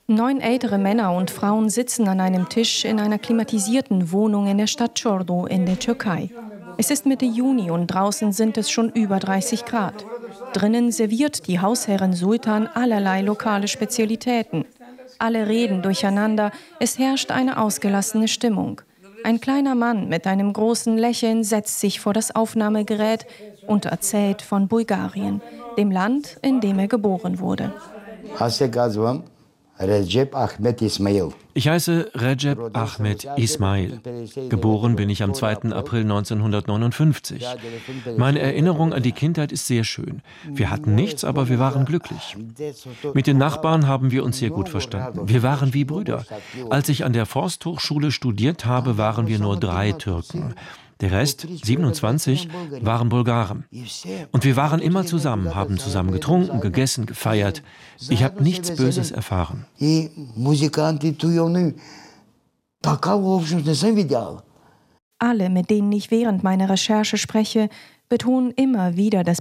9 ältere Männer und Frauen sitzen an einem Tisch in einer klimatisierten Wohnung in der Stadt Çorlu in der Türkei. Es ist Mitte Juni und draußen sind es schon über 30 Grad. Drinnen serviert die Hausherrin Sultan allerlei lokale Spezialitäten. Alle reden durcheinander, es herrscht eine ausgelassene Stimmung. Ein kleiner Mann mit einem großen Lächeln setzt sich vor das Aufnahmegerät und erzählt von Bulgarien, dem Land, in dem er geboren wurde. Ich heiße Recep Ahmed Ismail. Geboren bin ich am 2. April 1959. Meine Erinnerung an die Kindheit ist sehr schön. Wir hatten nichts, aber wir waren glücklich. Mit den Nachbarn haben wir uns sehr gut verstanden. Wir waren wie Brüder. Als ich an der Forsthochschule studiert habe, waren wir nur 3 Türken. Der Rest, 27, waren Bulgaren. Und wir waren immer zusammen, haben zusammen getrunken, gegessen, gefeiert. Ich habe nichts Böses erfahren. Alle, mit denen ich während meiner Recherche spreche, betonen immer wieder das